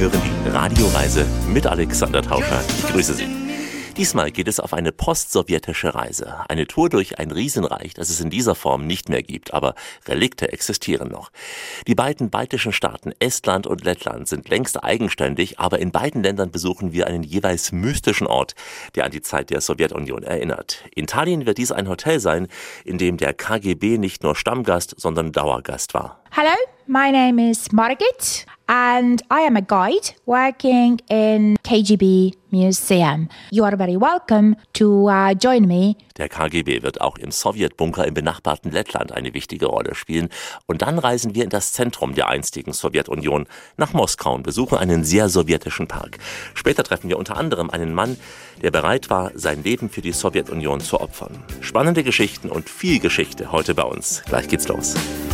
hören die Radioreise mit Alexander Tauscher. Ich grüße Sie. Diesmal geht es auf eine postsowjetische Reise. Eine Tour durch ein Riesenreich, das es in dieser Form nicht mehr gibt, aber Relikte existieren noch. Die beiden baltischen Staaten Estland und Lettland sind längst eigenständig, aber in beiden Ländern besuchen wir einen jeweils mystischen Ort, der an die Zeit der Sowjetunion erinnert. In Tallinn wird dies ein Hotel sein, in dem der KGB nicht nur Stammgast, sondern Dauergast war. Hello, my name is Margit and I am a guide working in KGB Museum. You are very welcome to join me. Der KGB wird auch im Sowjetbunker im benachbarten Lettland eine wichtige Rolle spielen. Und dann reisen wir in das Zentrum der einstigen Sowjetunion, nach Moskau und besuchen einen sehr sowjetischen Park. Später treffen wir unter anderem einen Mann, der bereit war, sein Leben für die Sowjetunion zu opfern. Spannende Geschichten und viel Geschichte heute bei uns. Gleich geht's los.